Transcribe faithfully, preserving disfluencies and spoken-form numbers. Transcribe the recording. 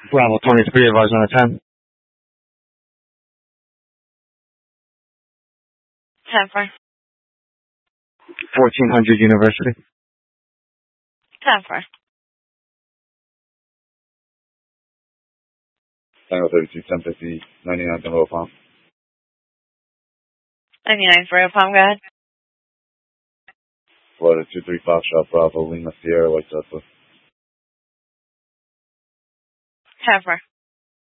Bravo twenty-three, advise on a ten. ten for. fourteen hundred University. ten for. Tango thirty-two, ten fifty, ninety-nine, Royal Palm. ninety-nine for Royal Palm, go ahead. Florida two three Foxtrot Bravo, Lima Sierra, White Tesla. ten for.